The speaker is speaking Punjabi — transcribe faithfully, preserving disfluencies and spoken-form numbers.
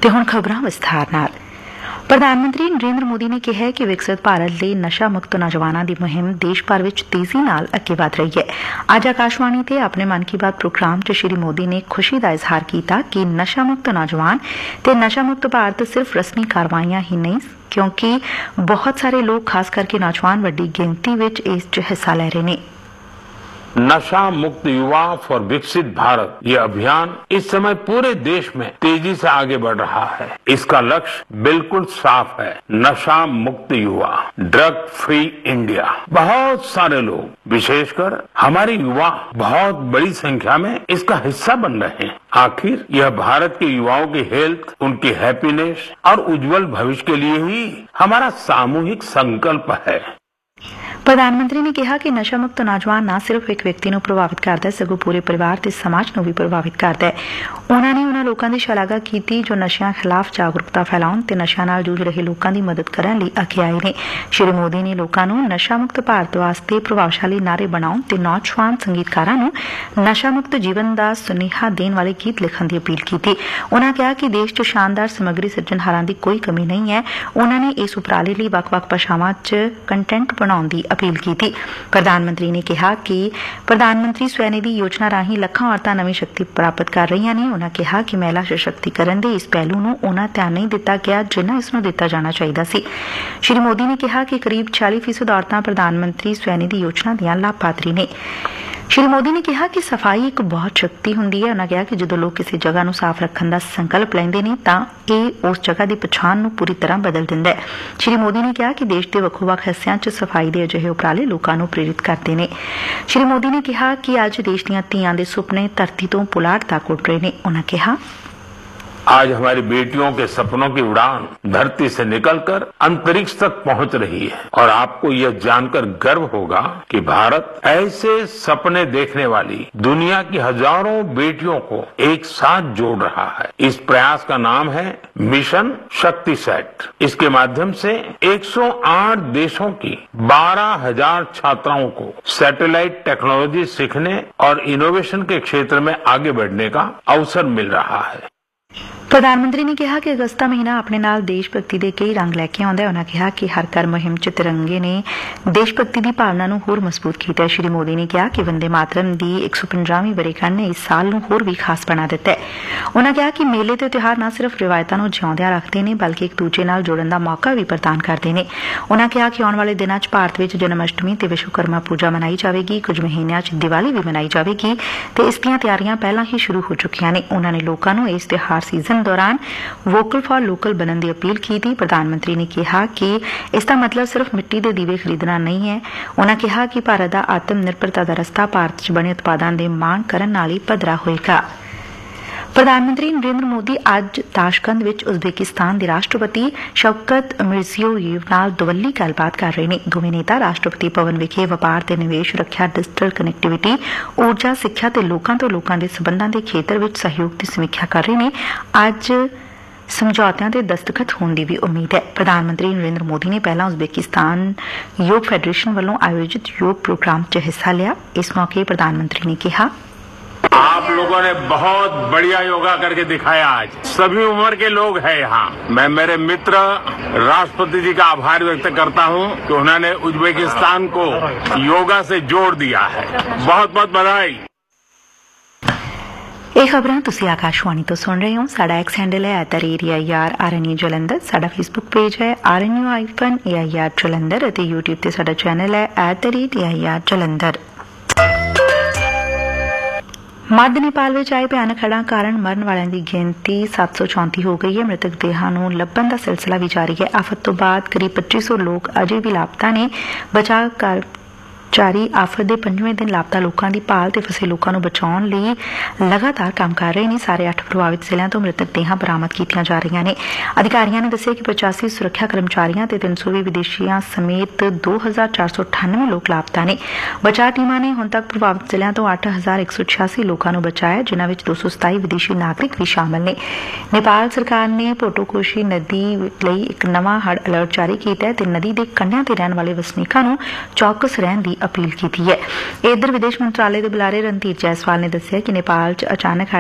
ਤੇ ਹੁਣ ਖਬਰਾਂ ਵਿਸਥਾਰ ਨਾਲ। ਪ੍ਰਧਾਨ ਮੰਤਰੀ ਨਰਿੰਦਰ ਮੋਦੀ ਨੇ ਕਿਹਾ ਹੈ ਕਿ ਵਿਕਸਿਤ ਭਾਰਤ ਲਈ ਨਸ਼ਾ ਮੁਕਤ ਨੌਜਵਾਨਾਂ ਦੀ ਮੁਹਿੰਮ ਦੇਸ਼ ਭਰ ਵਿੱਚ ਤੇਜ਼ੀ ਨਾਲ ਅੱਗੇ ਵਧ ਰਹੀ ਹੈ। ਅੱਜ ਆਕਾਸ਼ਵਾਣੀ ਤੇ ਆਪਣੇ ਮਨ ਕੀ ਬਾਤ ਪ੍ਰੋਗਰਾਮ 'ਚ ਸ਼੍ਰੀ ਮੋਦੀ ਨੇ ਖੁਸ਼ੀ ਦਾ ਇਜ਼ਹਾਰ ਕੀਤਾ ਕਿ ਨਸ਼ਾ ਮੁਕਤ ਨੌਜਵਾਨ ਤੇ ਨਸ਼ਾ ਮੁਕਤ ਭਾਰਤ ਸਿਰਫ ਰਸਮੀ ਕਾਰਵਾਈਆਂ ਹੀ ਨਹੀਂ, ਕਿਉਂਕਿ ਬਹੁਤ ਸਾਰੇ ਲੋਕ, ਖਾਸ ਕਰਕੇ ਨੌਜਵਾਨ, ਵੱਡੀ ਗਿਣਤੀ ਵਿੱਚ ਇਸ 'ਚ ਹਿੱਸਾ ਲੈ ਰਹੇ ਨੇ। नशा मुक्त युवा फॉर विकसित भारत ये अभियान इस समय पूरे देश में तेजी से आगे बढ़ रहा है। इसका लक्ष्य बिल्कुल साफ है, नशा मुक्त युवा, ड्रग फ्री इंडिया। बहुत सारे लोग, विशेषकर हमारे युवा, बहुत बड़ी संख्या में इसका हिस्सा बन रहे हैं। आखिर यह भारत के युवाओं की हेल्थ, उनकी हैप्पीनेस और उज्जवल भविष्य के लिए ही हमारा सामूहिक संकल्प है। ਪ੍ਰਧਾਨ ਮੰਤਰੀ ਨੇ ਕਿਹਾ ਕਿ ਨਸ਼ਾ ਮੁਕਤ ਨੌਜਵਾਨ ਨਾ ਸਿਰਫ ਇੱਕ ਵਿਅਕਤੀ ਨੂੰ ਪ੍ਰਭਾਵਿਤ ਕਰਦਾ ਹੈ, ਸਗੋਂ ਪੂਰੇ ਪਰਿਵਾਰ ਤੇ ਸਮਾਜ ਨੂੰ ਵੀ ਪ੍ਰਭਾਵਿਤ ਕਰਦਾ ਹੈ। ਉਨ੍ਹਾਂ ਨੇ ਉਨ੍ਹਾਂ ਲੋਕਾਂ ਦੀ ਸ਼ਲਾਘਾ ਕੀਤੀ ਜੋ ਨਸ਼ਿਆਂ ਖਿਲਾਫ ਜਾਗਰੂਕਤਾ ਫੈਲਾਉਣ ਤੇ ਨਸ਼ਿਆਂ ਨਾਲ ਜੂਝ ਰਹੇ ਲੋਕਾਂ ਦੀ ਮਦਦ ਕਰਨ ਲਈ ਅੱਗੇ ਆਏ ਨੇ। ਸ਼੍ਰੀ ਮੋਦੀ ਨੇ ਲੋਕਾਂ ਨੂੰ ਨਸ਼ਾ ਮੁਕਤ ਭਾਰਤ ਵਾਸਤੇ ਪ੍ਰਭਾਵਸ਼ਾਲੀ ਨਾਅਰੇ ਬਣਾਉਣ ਤੇ ਨੌਜਵਾਨ ਸੰਗੀਤਕਾਰਾਂ ਨੂੰ ਨਸ਼ਾ ਮੁਕਤ ਜੀਵਨ ਦਾ ਸੁਨੇਹਾ ਦੇਣ ਵਾਲੇ ਗੀਤ ਲਿਖਣ ਦੀ ਅਪੀਲ ਕੀਤੀ। ਉਨ੍ਹਾਂ ਕਿਹਾ ਕਿ ਦੇਸ਼ 'ਚ ਸ਼ਾਨਦਾਰ ਸਮੱਗਰੀ ਸਿਰਜਣਹਾਰਾਂ ਦੀ ਕੋਈ ਕਮੀ ਨਹੀਂ ਹੈ। ਉਨ੍ਹਾਂ ਨੇ ਇਸ ਉਪਰਾਲੇ ਲਈ ਵੱਖ-ਵੱਖ ਭਾਸ਼ਾਵਾਂ 'ਚ ਕੰਟੈਂਟ ਬਣਾਉਣ ਦੀ ਅਪੀਲ ਕੀਤੀ। ਪ੍ਰਧਾਨ ਮੰਤਰੀ ਨੇ ਕਿਹਾ ਕਿ ਪ੍ਰਧਾਨ ਮੰਤਰੀ ਸਵੈਨਿਧੀ ਯੋਜਨਾ ਰਾਹੀਂ ਲੱਖਾਂ ਔਰਤਾਂ ਨਵੀਂ ਸ਼ਕਤੀ ਪ੍ਰਾਪਤ ਕਰ ਰਹੀਆਂ ਨੇ। ਉਨ੍ਹਾਂ ਕਿਹਾ ਕਿ ਮਹਿਲਾ ਸਸ਼ਕਤੀਕਰਨ ਦੇ ਇਸ ਪਹਿਲੂ ਨੂੰ ਉਨ੍ਹਾਂ ਧਿਆਨ ਨਹੀਂ ਦਿੱਤਾ ਗਿਆ ਜਿੰਨਾ ਇਸ ਨੂੰ ਦਿੱਤਾ ਜਾਣਾ ਚਾਹੀਦਾ ਸੀ। ਸ਼੍ਰੀ ਮੋਦੀ ਨੇ ਕਿਹਾ ਕਿ ਕਰੀਬ ਚਾਲੀ ਫੀਸਦ ਔਰਤਾਂ ਪ੍ਰਧਾਨ ਮੰਤਰੀ ਸਵੈਨਿਧੀ ਯੋਜਨਾ ਦੀਆਂ ਲਾਭਪਾਤਰੀ ਨੇ। ਸ਼੍ਰੀ ਮੋਦੀ ਨੇ ਕਿਹਾ ਕਿ ਸਫਾਈ ਇੱਕ ਬਹੁਤ ਸ਼ਕਤੀ ਹੁੰਦੀ ਹੈ। ਉਨ੍ਹਾਂ ਕਿਹਾ ਕਿ ਜਦੋਂ ਲੋਕ ਕਿਸੇ ਜਗ੍ਹਾ ਨੂੰ ਸਾਫ਼ ਰੱਖਣ ਦਾ ਸੰਕਲਪ ਲੈਂਦੇ ਨੇ ਤਾਂ ਇਹ ਉਸ ਜਗ੍ਹਾ ਦੀ ਪਛਾਣ ਨੂੰ ਪੂਰੀ ਤਰ੍ਹਾਂ ਬਦਲ ਦਿੰਦਾ ਹੈ। ਸ਼੍ਰੀ ਮੋਦੀ ਨੇ ਕਿਹਾ ਕਿ ਦੇਸ਼ ਦੇ ਵੱਖੋ-ਵੱਖ ਹਿੱਸਿਆਂ 'ਚ ਸਫਾਈ ਦੇ ਅਜਿਹੇ ਉਪਰਾਲੇ ਲੋਕਾਂ ਨੂੰ ਪ੍ਰੇਰਿਤ ਕਰਦੇ ਨੇ। ਸ਼੍ਰੀ ਮੋਦੀ ਨੇ ਕਿਹਾ ਕਿ ਅੱਜ ਦੇਸ਼ ਦੀਆਂ ਧੀਆਂ ਦੇ ਸੁਪਨੇ ਧਰਤੀ ਤੋਂ ਪੁਲਾੜ ਤੱਕ ਉੱਡ ਰਹੇ ਨੇ। ਉਨ੍ਹਾਂ ਕਿਹਾ, आज हमारी बेटियों के सपनों की उड़ान धरती से निकलकर अंतरिक्ष तक पहुंच रही है और आपको यह जानकर गर्व होगा कि भारत ऐसे सपने देखने वाली दुनिया की हजारों बेटियों को एक साथ जोड़ रहा है। इस प्रयास का नाम है मिशन शक्ति सेट। इसके माध्यम से एक सौ आठ देशों की बारह हजार छात्राओं को सैटेलाइट टेक्नोलॉजी सीखने और इनोवेशन के क्षेत्र में आगे बढ़ने का अवसर मिल रहा है। ਪ੍ਰਧਾਨ ਮੰਤਰੀ ਨੇ ਕਿਹਾ ਕਿ ਅਗਸਤ ਦਾ ਮਹੀਨਾ ਆਪਣੇ ਨਾਲ ਦੇਸ਼ ਭਗਤੀ ਦੇ ਕਈ ਰੰਗ ਲੈ ਕੇ ਆਉਂਦਾ ਹੈ। ਉਨ੍ਹਾਂ ਕਿਹਾ ਕਿ ਹਰ ਘਰ ਮੁਹਿੰਮ 'ਚ ਤਿਰੰਗੇ ਨੇ ਦੇਸ਼ ਭਗਤੀ ਦੀ ਭਾਵਨਾ ਨੂੰ ਹੋਰ ਮਜ਼ਬੂਤ ਕੀਤਾ ਹੈ। ਸ਼੍ਰੀ ਮੋਦੀ ਨੇ ਕਿਹਾ ਕਿ ਵੰਦੇ ਮਾਤਰਮ ਦੀ ਇੱਕ ਸੌ ਪੰਜਾਹਵੀਂ ਵਰ੍ਹੇਗੰਢ ਨੇ ਇਸ ਸਾਲ ਨੂੰ ਹੋਰ ਵੀ ਖਾਸ ਬਣਾ ਦਿੱਤਾ ਹੈ। ਉਨ੍ਹਾਂ ਕਿਹਾ ਕਿ ਮੇਲੇ ਤੇ ਤਿਉਹਾਰ ਨਾ ਸਿਰਫ ਰਿਵਾਇਤਾਂ ਨੂੰ ਜਿਉਂਦਿਆਂ ਰੱਖਦੇ ਨੇ ਬਲਕਿ ਇੱਕ ਦੂਜੇ ਨਾਲ ਜੁੜਨ ਦਾ ਮੌਕਾ ਵੀ ਪ੍ਰਦਾਨ ਕਰਦੇ ਨੇ। ਉਨ੍ਹਾਂ ਕਿਹਾ ਕਿ ਆਉਣ ਵਾਲੇ ਦਿਨਾਂ 'ਚ ਭਾਰਤ ਵਿੱਚ ਜਨਮ ਅਸ਼ਟਮੀ ਤੇ ਵਿਸ਼ਵਕਰਮਾ ਪੂਜਾ ਮਨਾਈ ਜਾਵੇਗੀ। ਕੁਝ ਮਹੀਨਿਆਂ 'ਚ ਦੀਵਾਲੀ ਵੀ ਮਨਾਈ ਜਾਵੇਗੀ ਤੇ ਇਸ ਦੀਆਂ ਤਿਆਰੀਆਂ ਪਹਿਲਾਂ ਹੀ ਸ਼ੁਰੂ ਹੋ ਚੁੱਕੀਆਂ ਨੇ। ਉਨ੍ਹਾਂ ਨੇ ਲੋਕਾਂ ਨੂੰ ਇਸ ਤਿਉਹਾਰ ਸੀਜ਼ਨ ਦੌਰਾਨ ਵੋਕਲ ਫਾਰ ਲੋਕਲ ਬਣਨ ਦੀ ਅਪੀਲ ਕੀਤੀ। ਪ੍ਰਧਾਨ ਮੰਤਰੀ ਨੇ ਕਿਹਾ ਕਿ ਇਸ ਦਾ ਮਤਲਬ ਸਿਰਫ ਮਿੱਟੀ ਦੇ ਦੀਵੇ ਖਰੀਦਣਾ ਨਹੀਂ ਹੈ। ਉਨ੍ਹਾਂ ਕਿਹਾ ਕਿ ਭਾਰਤ ਦਾ ਆਤਮ ਨਿਰਭਰਤਾ ਦਾ ਰਸਤਾ ਭਾਰਤ 'ਚ ਬਣੇ ਉਤਪਾਦਾਂ ਦੇ ਮੰਗ ਕਰਨ ਨਾਲ ਹੀ ਪੱਧਰਾ ਹੋਏਗਾ। ਪ੍ਰਧਾਨ ਮੰਤਰੀ ਨਰਿੰਦਰ ਮੋਦੀ ਅੱਜ ਤਾਸ਼ਕੰਦ ਵਿੱਚ ਉਜ਼ਬੇਕਿਸਤਾਨ ਦੇ ਰਾਸ਼ਟਰਪਤੀ ਸ਼ਵਕਤ ਮਿਰਜ਼ੀਯੋਯੇਵ ਨਾਲ ਦੁਵੱਲੀ ਗੱਲਬਾਤ ਕਰ ਰਹੇ ਨੇ। ਦੋਵੇਂ ਨੇਤਾ ਰਾਸ਼ਟਰਪਤੀ ਭਵਨ ਵਿਖੇ ਵਪਾਰ ਤੇ ਨਿਵੇਸ਼, ਰੱਖਿਆ, ਡਿਜੀਟਲ ਕਨੈਕਟੀਵਿਟੀ, ਊਰਜਾ, ਸਿੱਖਿਆ ਤੇ ਲੋਕਾਂ ਤੋਂ ਲੋਕਾਂ ਦੇ ਸਬੰਧਾਂ ਦੇ ਖੇਤਰ ਵਿੱਚ ਸਹਿਯੋਗ ਦੀ ਸਮੀਖਿਆ ਕਰ ਰਹੇ ਨੇ। ਅੱਜ ਸਮਝੌਤਿਆਂ ਦੇ ਦਸਤਖਤ ਹੋਣ ਦੀ ਵੀ ਉਮੀਦ ਹੈ। ਪ੍ਰਧਾਨ ਮੰਤਰੀ ਨਰਿੰਦਰ ਮੋਦੀ ਨੇ ਪਹਿਲਾਂ ਉਜ਼ਬੇਕਿਸਤਾਨ ਯੋਗ ਫੈਡਰੇਸ਼ਨ ਵੱਲੋਂ ਆਯੋਜਿਤ ਯੋਗ ਪ੍ਰੋਗਰਾਮ 'ਚ ਹਿੱਸਾ ਲਿਆ। ਇਸ ਮੌਕੇ ਪ੍ਰਧਾਨ ਮੰਤਰੀ ਨੇ ਕਿਹਾ, आप लोगों ने बहुत बढ़िया योगा करके दिखाया। आज सभी उम्र के लोग हैं यहाँ। मैं मेरे मित्र राष्ट्रपति जी का आभार व्यक्त करता हूँ कि उन्होंने उज्बेकिस्तान को योगा से जोड़ दिया है। बहुत बहुत बधाई। ਇਹ ਖਬਰਾਂ ਤੁਸੀਂ ਆਕਾਸ਼ਵਾਣੀ ਤੋਂ ਸੁਣ ਰਹੇ ਹੋ। ਸਾਡਾ ਐਕਸ ਹੈਂਡਲ ਹੈ at the rate A I R R N U Jalandhar. ਸਾਡਾ ਫੇਸਬੁੱਕ ਪੇਜ ਹੈ R N U hyphen A I R Jalandhar ਅਤੇ ਯੂਟਿਊਬ ਤੇ ਸਾਡਾ ਚੈਨਲ ਹੈ at the rate A I R Jalandhar. ਮੱਧ ਨੇਪਾਲ ਵਿੱਚ ਆਏ ਭਿਆਨਕ ਹੜ੍ਹਾਂ ਕਾਰਨ ਮਰਨ ਵਾਲਿਆਂ ਦੀ ਗਿਣਤੀ ਸੱਤ ਸੌ ਚੌਂਤੀ ਹੋ ਗਈ ਹੈ। ਮ੍ਰਿਤਕ ਦੇਹਾਂ ਨੂੰ ਲੱਭਣ ਦਾ ਸਿਲਸਿਲਾ ਵੀ ਜਾਰੀ ਹੈ। ਆਫਤ ਤੋਂ ਬਾਅਦ ਕਰੀਬ ਪੱਚੀ ਸੌ ਲੋਕ ਅਜੇ ਵੀ ਲਾਪਤਾ ਨੇ। ਬਚਾਅ ਕਰ ਜਾਰੀ ਆਫਤ ਦੇ ਪੰਜਵੇਂ ਦਿਨ ਲਾਪਤਾ ਲੋਕਾਂ ਦੀ ਭਾਲ ਤੇ ਫਸੇ ਲੋਕਾਂ ਨੂੰ ਬਚਾਉਣ ਲਈ ਲਗਾਤਾਰ ਕੰਮ ਕਰ ਰਹੇ ਨੇ। ਸਾਰੇ ਅੱਠ ਪ੍ਰਭਾਵਿਤ ਜ਼ਿਲ੍ਹਿਆਂ ਤੋਂ ਮ੍ਰਿਤਕ ਦੇਹਾਂ ਬਰਾਮਦ ਕੀਤੀਆਂ ਜਾ ਰਹੀਆਂ ਨੇ। ਅਧਿਕਾਰੀਆਂ ਨੇ ਦੱਸਿਆ ਕਿ ਪਚਾਸੀ ਸੁਰੱਖਿਆ ਕਰਮਚਾਰੀਆਂ ਤੇ ਤਿੰਨ ਸੌ ਵੀਹ ਵਿਦੇਸ਼ੀਆਂ ਸਮੇਤ ਦੋ ਹਜ਼ਾਰ ਚਾਰ ਸੌ ਅਠਾਨਵੇਂ ਲੋਕ ਲਾਪਤਾ ਨੇ। ਬਚਾਅ ਟੀਮਾਂ ਨੇ ਹੁਣ ਤੱਕ ਪ੍ਰਭਾਵਿਤ ਜ਼ਿਲ੍ਹਿਆਂ ਤੋਂ ਅੱਠ ਹਜ਼ਾਰ ਇੱਕ ਸੌ ਛਿਆਸੀ ਲੋਕਾਂ ਨੂੰ ਬਚਾਇਆ, ਜਿਨ੍ਹਾਂ ਵਿੱਚ ਦੋ ਸੌ ਸਤਾਈ ਵਿਦੇਸ਼ੀ ਨਾਗਰਿਕ ਵੀ ਸ਼ਾਮਲ ਨੇ। ਨੇਪਾਲ ਸਰਕਾਰ ਨੇ ਪੋਟੋਕੋਸ਼ੀ ਨਦੀ ਲਈ ਇੱਕ ਨਵਾਂ ਹੜ੍ਹ ਅਲਰਟ ਜਾਰੀ ਕੀਤਾ ਹੈ ਤੇ ਨਦੀ ਦੇ ਕੰਢਿਆਂ ਤੇ ਰਹਿਣ ਵਾਲੇ ਵਸਨੀਕਾਂ ਨੂੰ ਚੌਕਸ ਰਹਿਣ ਦੀ ਅਪੀਲ ਕੀਤੀ ਹੈ। ਇਧਰ ਵਿਦੇਸ਼ ਮੰਤਰਾਲੇ ਦੇ ਬੁਲਾਰੇ ਰਣਧੀਰ ਜੈਸਵਾਲ ਨੇ ਦੱਸਿਆ ਕਿ ਨੇਪਾਲ 'ਚ ਅਚਾਨਕ